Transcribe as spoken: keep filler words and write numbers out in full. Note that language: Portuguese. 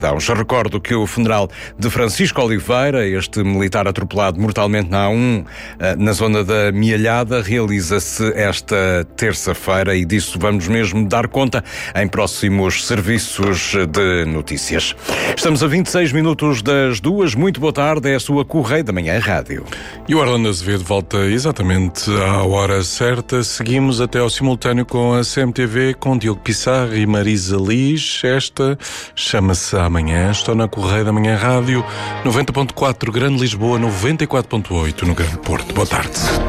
Já recordo que o funeral de Francisco Oliveira, este militar atropelado mortalmente na A um, na zona da Mialhada, realiza-se esta terça-feira e disso vamos mesmo dar conta em próximos serviços de notícias. Estamos a vinte e seis minutos das duas. Muito boa tarde, é a sua Correio da Manhã Rádio. E o Orlando Azevedo volta exatamente à hora certa. Seguimos até ao simultâneo com a C M T V, com Diogo Pissarro e Marisa Liz. Esta chama-se Amanhã. Estou na Correio da Manhã Rádio, noventa ponto quatro, Grande Lisboa, noventa e quatro ponto oito no Grande Porto. Boa tarde.